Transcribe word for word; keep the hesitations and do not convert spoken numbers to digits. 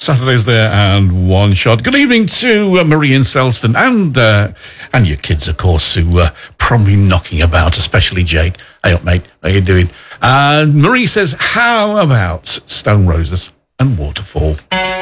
Saturdays there and one shot. Good evening to uh, Marie in Selston and uh, and your kids, of course, who are uh, probably knocking about, especially Jake. Hey up, mate. How you doing? Uh, Marie says, how about Stone Roses and Waterfall?